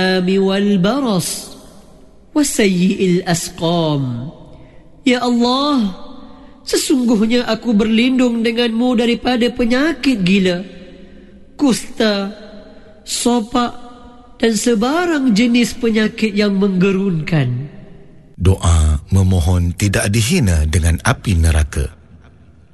والبرص وسيء الأسقام. Ya Allah, sesungguhnya aku berlindung denganmu daripada penyakit gila, kusta, sopak dan sebarang jenis penyakit yang menggerunkan. Doa memohon tidak dihina dengan api neraka.